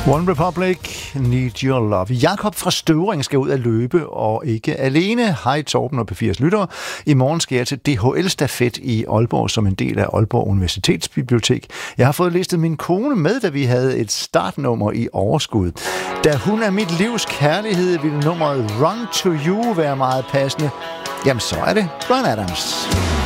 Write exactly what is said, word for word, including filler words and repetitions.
One Republic, Need Your Love. Jakob fra Støvring skal ud at løbe, og ikke alene. Hej Torben og P firs lyttere. I morgen skal jeg til D H L-stafet i Aalborg som en del af Aalborg Universitetsbibliotek. Jeg har fået listet min kone med, da vi havde et startnummer i overskud. Da hun er mit livs kærlighed, ville nummeret Run to You være meget passende. Jamen så er det Bryan Adams.